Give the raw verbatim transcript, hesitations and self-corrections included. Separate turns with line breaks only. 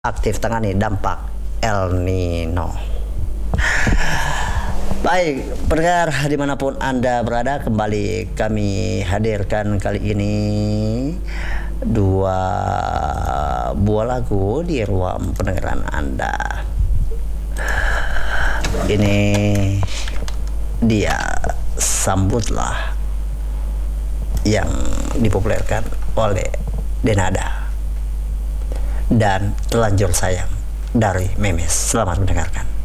aktif tangani dampak El Nino. Baik, pendengar dimanapun Anda berada, kembali kami hadirkan kali ini dua buah lagu di ruang pendengaran Anda. Ini dia Sambutlah yang dipopulerkan oleh Denada dan Telanjur Sayang dari Memes. Selamat mendengarkan.